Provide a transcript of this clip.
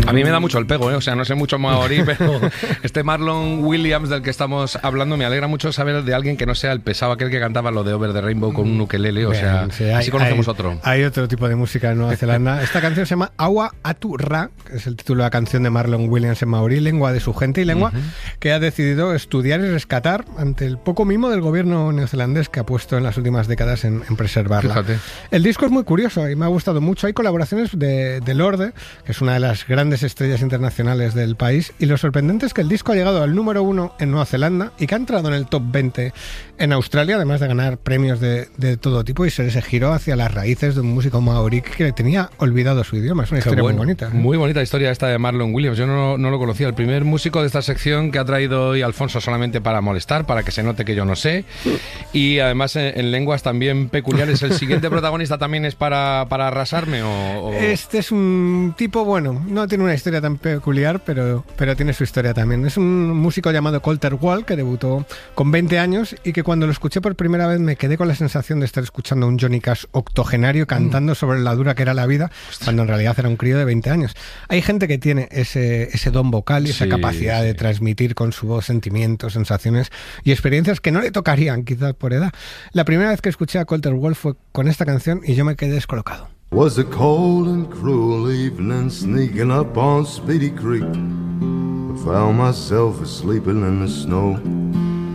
A mí me da mucho el pego, ¿eh? O sea, no sé mucho maorí, pero este Marlon Williams del que estamos hablando me alegra mucho saber de alguien que no sea el pesado aquel que cantaba lo de Over the Rainbow con un ukelele, o sea, sí, así conocemos otro. Hay otro tipo de música en Nueva Zelanda. Esta canción se llama Awa Atu Ra, que es el título de la canción de Marlon Williams en maorí, lengua de su gente y lengua que ha decidido estudiar y rescatar ante el poco mimo del gobierno neozelandés que ha puesto en las últimas décadas en preservarla. Fíjate. El disco es muy curioso y me ha gustado mucho. Hay colaboraciones de Lorde, que es una de las grandes estrellas internacionales del país, y lo sorprendente es que el disco ha llegado al número 1 en Nueva Zelanda y que ha entrado en el top 20 en Australia, además de ganar premios de todo tipo y ser ese giro hacia las raíces de un músico maorí que tenía olvidado su idioma. Es una historia muy bonita. Muy bonita historia esta de Marlon Williams. Yo no lo conocía. El primer músico de esta sección que ha traído hoy Alfonso solamente para molestar, para que se note que yo no sé. Y además en lenguas también peculiares. ¿El siguiente protagonista también es para arrasarme o...? Este es un tipo, bueno, no tiene una historia tan peculiar, pero tiene su historia también. Es un músico llamado Colter Wall que debutó con 20 años y que cuando lo escuché por primera vez me quedé con la sensación de estar escuchando a un Johnny Cash octogenario cantando sobre la dura que era la vida, cuando en realidad era un crío de 20 años. Hay gente que tiene ese don vocal y esa capacidad de transmitir con su voz sentimientos, sensaciones y experiencias que no le tocarían quizás por edad. La primera vez que escuché a Colter Wall fue con esta canción y yo me quedé descolocado. Was a cold and cruel evening sneaking up on Speedy Creek. I found myself asleep in the snow.